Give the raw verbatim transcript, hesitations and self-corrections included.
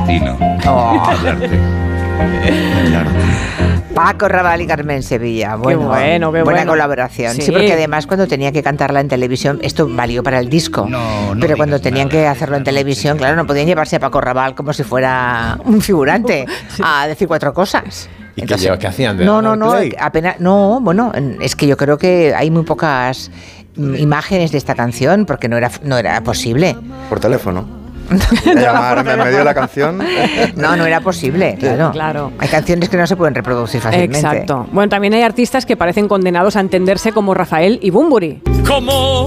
latino. Oh. Hablarte. Paco Rabanne y Carmen Sevilla. Bueno, qué bueno, qué buena bueno. colaboración. Sí. Sí. sí, porque además cuando tenía que cantarla en televisión, esto valió para el disco. No, no pero cuando tenían nada. que hacerlo en televisión, claro, no podían llevarse a Paco Rabanne como si fuera un figurante sí. a decir cuatro cosas. ¿Y Entonces, qué, qué hacían? ¿De no, no, no, play? apenas, no, bueno, es que yo creo que hay muy pocas imágenes de esta canción porque no era, no era posible. Por teléfono. Llamar en medio de la canción. No, no era posible, claro. claro. Hay canciones que no se pueden reproducir fácilmente. Exacto. Bueno, también hay artistas que parecen condenados a entenderse como Rafael y Bunbury. Como